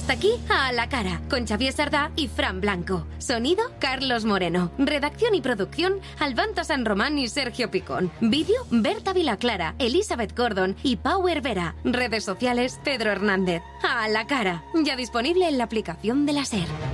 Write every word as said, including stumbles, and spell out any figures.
Hasta aquí A la Cara, con Xavier Sardá y Fran Blanco. Sonido, Carlos Moreno. Redacción y producción, Albanto San Román y Sergio Picón. Vídeo, Berta Vilaclara, Elizabeth Gordon y Pau Hervera. Redes sociales, Pedro Hernández. A la Cara, ya disponible en la aplicación de la SER.